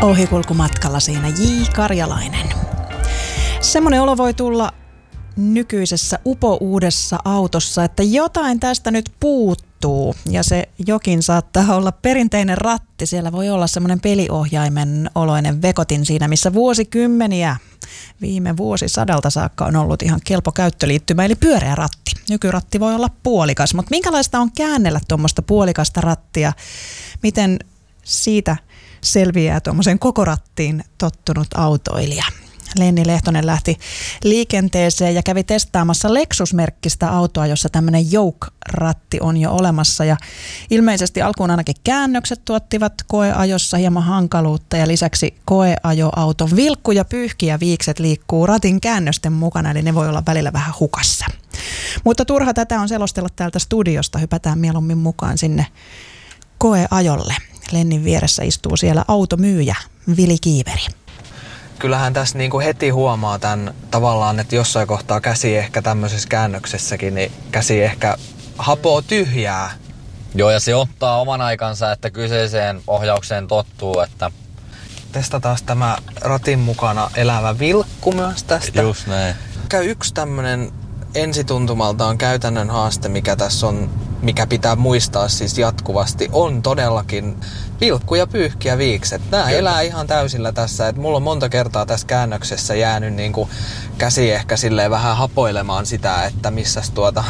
Ohikulkumatkalla siinä J. Karjalainen. Semmoinen olo voi tulla nykyisessä upouudessa autossa, että jotain tästä nyt puuttuu. Ja se jokin saattaa olla perinteinen ratti. Siellä voi olla semmoinen peliohjaimen oloinen vekotin siinä, missä vuosikymmeniä viime vuosisadalta saakka on ollut ihan kelpo käyttöliittymä, eli pyöreä ratti. Nykyratti voi olla puolikas, mutta minkälaista on käännellä tuommoista puolikasta rattia? Miten siitä selviää tuommoisen koko rattiin tottunut autoilija? Lenni Lehtonen lähti liikenteeseen ja kävi testaamassa Lexus-merkkistä autoa, jossa tämmöinen Yoke-ratti on jo olemassa. Ja ilmeisesti alkuun ainakin käännökset tuottivat koeajossa hieman hankaluutta ja lisäksi koeajoauton vilkku ja pyyhki ja viikset liikkuu ratin käännösten mukana, eli ne voi olla välillä vähän hukassa. Mutta turha tätä on selostella täältä studiosta, hypätään mieluummin mukaan sinne koeajolle. Lennin vieressä istuu siellä automyyjä Vili Kiiveri. Kyllähän tässä niinku heti huomaa tämän tavallaan, että jossain kohtaa käsi ehkä tämmöisessä käännöksessäkin, niin käsi ehkä hapoo tyhjää. Joo, ja se ottaa oman aikansa, että kyseiseen ohjaukseen tottuu, että... Testataan tämä ratin mukana elävä vilkku myös tästä. Just näin. Yksi tämmöinen ensituntumaltaan käytännön haaste, mikä tässä on, mikä pitää muistaa siis jatkuvasti, on todellakin vilkku ja pyyhki ja viikset. Nämä elää ihan täysillä tässä. Et mulla on monta kertaa tässä käännöksessä jäänyt niinku käsi ehkä silleen vähän hapoilemaan sitä, että missä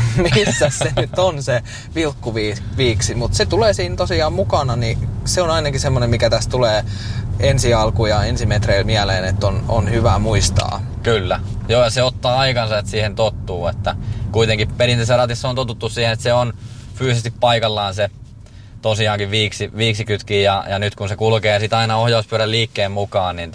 se nyt on se vilkkuviiksi. Mutta se tulee siinä tosiaan mukana, niin se on ainakin semmoinen, mikä tässä tulee ensi alku ja ensimetreillä mieleen, että on hyvä muistaa. Kyllä. Joo, ja se ottaa aikansa, että siihen tottuu. Että kuitenkin perinteisessä ratissa on totuttu siihen, että se on fyysisesti paikallaan se tosiaankin viiksikytki ja nyt kun se kulkee sit aina ohjauspyörän liikkeen mukaan, niin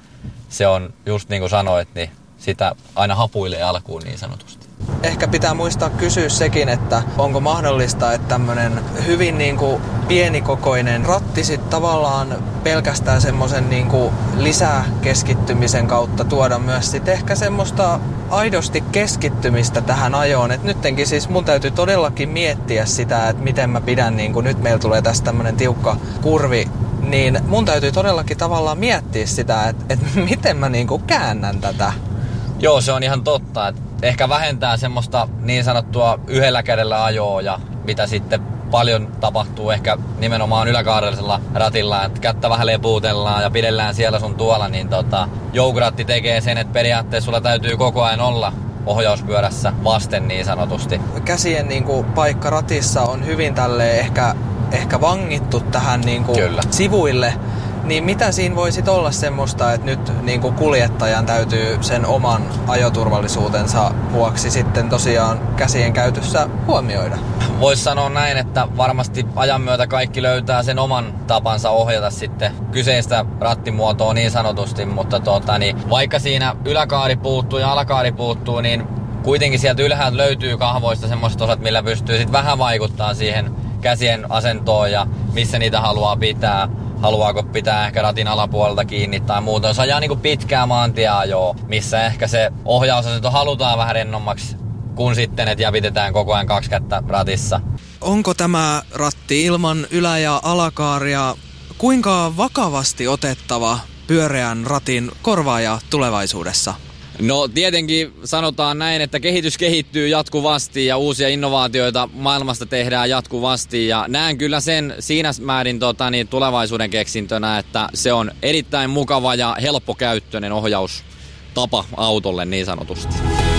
se on just niin kuin sanoit, niin sitä aina hapuilee alkuun niin sanotusti. Ehkä pitää muistaa kysyä sekin, että onko mahdollista, että tämmönen hyvin niinku pienikokoinen ratti sit tavallaan pelkästään semmoisen niinku lisäkeskittymisen kautta tuoda myös sit ehkä semmoista aidosti keskittymistä tähän ajoon. Et nyttenkin siis mun täytyy todellakin miettiä sitä, että miten mä pidän, niinku nyt meillä tulee tästä tämmönen tiukka kurvi, niin mun täytyy todellakin tavallaan miettiä sitä, että miten mä niinku käännän tätä. Joo, se on ihan totta, että ehkä vähentää semmoista niin sanottua yhdellä kädellä ajoa ja mitä sitten paljon tapahtuu ehkä nimenomaan yläkaarellisella ratilla, että kättä vähän lepuutellaan ja pidellään siellä sun tuolla, niin Yoke-ratti tekee sen, että periaatteessa sulla täytyy koko ajan olla ohjauspyörässä vasten niin sanotusti. Käsien niinku paikka ratissa on hyvin tälleen ehkä vangittu tähän niinku sivuille. Niin mitä siinä voisi olla semmoista, että nyt niin kuin kuljettajan täytyy sen oman ajoturvallisuutensa vuoksi sitten tosiaan käsien käytössä huomioida? Voisi sanoa näin, että varmasti ajan myötä kaikki löytää sen oman tapansa ohjata sitten kyseistä rattimuotoa niin sanotusti, mutta vaikka siinä yläkaari puuttuu ja alakaari puuttuu, niin kuitenkin sieltä ylhäältä löytyy kahvoista semmoiset osat, millä pystyy sitten vähän vaikuttaa siihen käsien asentoon ja missä niitä haluaa pitää. Haluaako pitää ehkä ratin alapuolelta kiinni tai muuta. Jos ajaa niinku pitkää maantieajoa, missä ehkä se ohjausasento halutaan vähän rennommaksi, kun sitten, että jävitetään koko ajan 2 kättä ratissa. Onko tämä ratti ilman ylä- ja alakaaria kuinka vakavasti otettava pyöreän ratin korvaaja tulevaisuudessa? No tietenkin sanotaan näin, että kehitys kehittyy jatkuvasti ja uusia innovaatioita maailmasta tehdään jatkuvasti ja näen kyllä sen siinä määrin tulevaisuuden keksintönä, että se on erittäin mukava ja helppokäyttöinen ohjaustapa autolle niin sanotusti.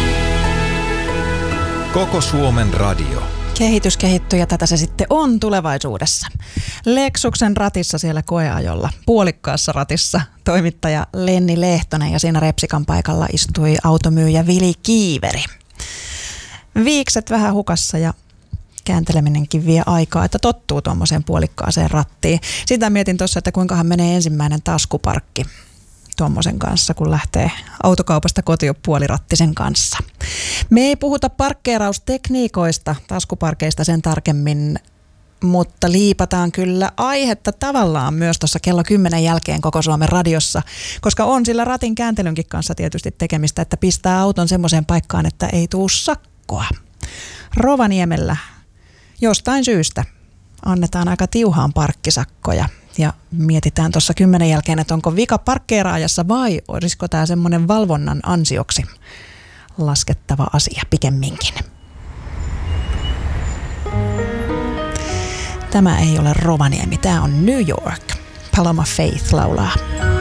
Koko Suomen radio. Kehitys kehittyy ja tätä se sitten on tulevaisuudessa. Lexuksen ratissa siellä koeajolla, puolikkaassa ratissa, toimittaja Lenni Lehtonen ja siinä repsikan paikalla istui automyyjä Vili Kiiveri. Viikset vähän hukassa ja käänteleminenkin vie aikaa, että tottuu tuommoiseen puolikkaaseen rattiin. Sitä mietin tuossa, että kuinkahan menee ensimmäinen taskuparkki tuommoisen kanssa, kun lähtee autokaupasta kotiin puolirattisen kanssa. Me ei puhuta parkkeeraustekniikoista, taskuparkeista sen tarkemmin, mutta liipataan kyllä aihetta tavallaan myös tuossa kello 10 jälkeen koko Suomen radiossa, koska on sillä ratin kääntelynkin kanssa tietysti tekemistä, että pistää auton semmoiseen paikkaan, että ei tuu sakkoa. Rovaniemellä jostain syystä annetaan aika tiuhaan parkkisakkoja. Ja mietitään tuossa 10 jälkeen, että onko vika parkkeeraajassa vai olisiko tämä semmoinen valvonnan ansioksi laskettava asia pikemminkin. Tämä ei ole Rovaniemi, tämä on New York. Paloma Faith laulaa.